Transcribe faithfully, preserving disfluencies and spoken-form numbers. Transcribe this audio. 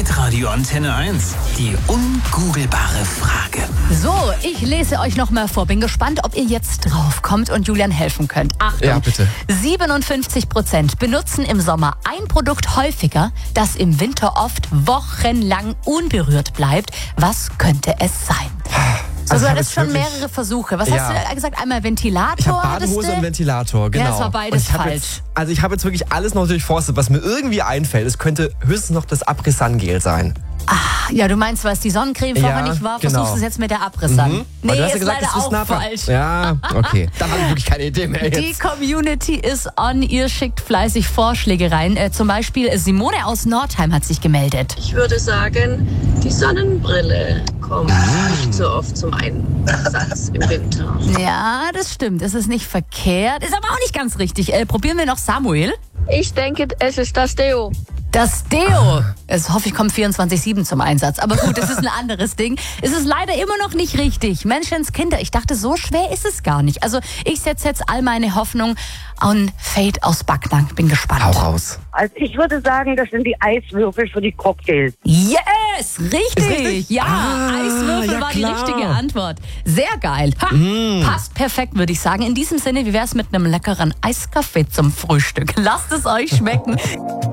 Hitradio Antenne eins. Die ungoogelbare Frage. So, ich lese euch noch mal vor. Bin gespannt, ob ihr jetzt drauf kommt und Julian helfen könnt. Achtung, Ja, bitte. siebenundfünfzig Prozent benutzen im Sommer ein Produkt häufiger, das im Winter oft wochenlang unberührt bleibt. Was könnte es sein? Also, ich du hab hattest jetzt schon wirklich- mehrere Versuche. Was Ja. hast du gesagt? Einmal Ventilator? Ich habe hattest Badehose du? und Ventilator, genau. Ja, es war beides Und ich hab falsch. Jetzt, also ich habe jetzt wirklich alles noch durchforstet, was mir irgendwie einfällt. Es könnte höchstens noch das Abriss-Sun-Gel sein. Ja, du meinst, was die Sonnencreme Ja, vorher nicht war, genau. versuchst du es jetzt mit der Abriss an. Mhm. Nee, Aber du hast ja ist gesagt, leider es ist auch nah dran. falsch. Ja, okay. Dann habe ich wirklich keine Idee mehr Die jetzt. Community ist on, ihr schickt fleißig Vorschläge rein. Äh, zum Beispiel Simone aus Nordheim hat sich gemeldet. Ich würde sagen, die Sonnenbrille kommt nicht so oft zum Einsatz im Winter. Ja, das stimmt. Es ist nicht verkehrt. Ist aber auch nicht ganz richtig. Äh, probieren wir noch Samuel. Ich denke, es ist das Deo. Das Deo. Es hoffe ich, kommt vierundzwanzig sieben zum Einsatz. Aber gut, das ist ein anderes Ding. Es ist leider immer noch nicht richtig. Menschenskinder, ich dachte, so schwer ist es gar nicht. Also ich setze jetzt all meine Hoffnung an Fate aus Backnang. Bin gespannt. Hau raus. Also ich würde sagen, das sind die Eiswürfel für die Cocktails. Yes, richtig. richtig? Ja, Ah, Eiswürfel ja, war die klar. richtige Antwort. Sehr geil. Ha, Passt perfekt, würde ich sagen. In diesem Sinne, wie wär's mit einem leckeren Eiskaffee zum Frühstück? Lasst es euch schmecken.